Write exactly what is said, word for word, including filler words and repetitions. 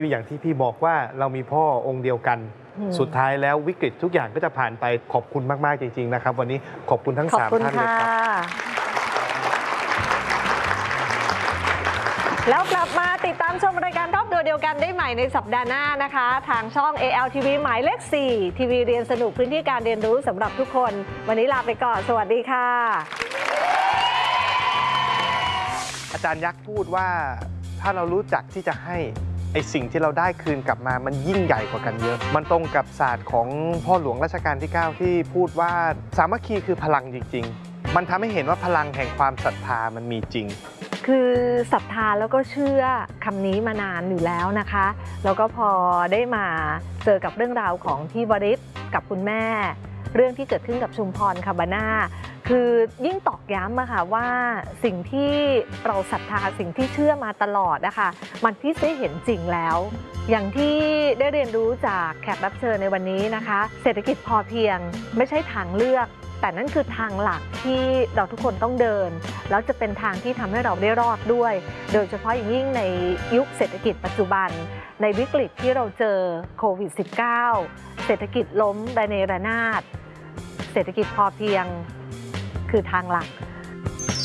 อย่างที่พี่บอกว่าเรามีพ่อองค์เดียวกันสุดท้ายแล้ววิกฤตทุกอย่างก็จะผ่านไปขอบคุณมากๆจริงๆนะครับวันนี้ขอบคุณทั้งสามท่านเลยครับแล้วกลับมาติดตามชมรายการรอบตัวเดียวกันได้ใหม่ในสัปดาห์หน้านะคะทางช่อง เอ แอล ที วี หมายเลข สี่ ทีวีเรียนสนุกพื้นที่การเรียนรู้สำหรับทุกคนวันนี้ลาไปก่อนสวัสดีค่ะอาจารย์ยักษ์พูดว่าถ้าเรารู้จักที่จะให้ไอสิ่งที่เราได้คืนกลับมามันยิ่งใหญ่กว่ากันเยอะมันตรงกับศาสตร์ของพ่อหลวงรัชกาลที่ เก้า ที่พูดว่าสามัคคีคือพลังจริงๆมันทำให้เห็นว่าพลังแห่งความศรัทธามันมีจริงคือศรัทธาแล้วก็เชื่อคำนี้มานานอยู่แล้วนะคะแล้วก็พอได้มาเจอกับเรื่องราวของพี่วริศกับคุณแม่เรื่องที่เกิดขึ้นกับชุมพรคาบาน่าคือยิ่งตอกย้ำอะค่ะว่าสิ่งที่เราศรัทธาสิ่งที่เชื่อมาตลอดนะคะมันที่ได้เห็นจริงแล้วอย่างที่ได้เรียนรู้จากแขกรับเชิญในวันนี้นะคะเศรษฐกิจพอเพียงไม่ใช่ทางเลือกแต่นั่นคือทางหลักที่เราทุกคนต้องเดินแล้วจะเป็นทางที่ทำให้เราได้รอดด้วยโดยเฉพาะอย่างยิ่งในยุคเศรษฐกิจปัจจุบันในวิกฤตที่เราเจอโควิด สิบเก้า เศรษฐกิจล้มระเนระนาดเศรษฐกิจพอเพียงคือทางหลัก